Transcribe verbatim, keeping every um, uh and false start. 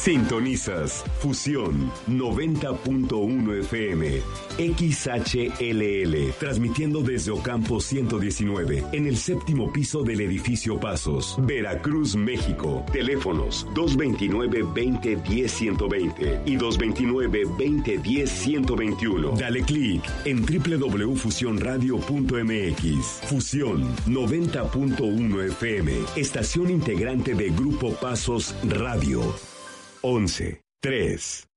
Sintonizas Fusión noventa punto uno F M, X H L L, transmitiendo desde Ocampo ciento diecinueve, en el séptimo piso del edificio Pasos, Veracruz, México. Teléfonos dos veintinueve, veinte, diez, ciento veinte y dos veintinueve, veinte, diez, ciento veintiuno. Dale clic en doble u doble u doble u punto fusión radio punto m x. Fusión noventa punto uno F M, estación integrante de Grupo Pasos Radio. once, tres.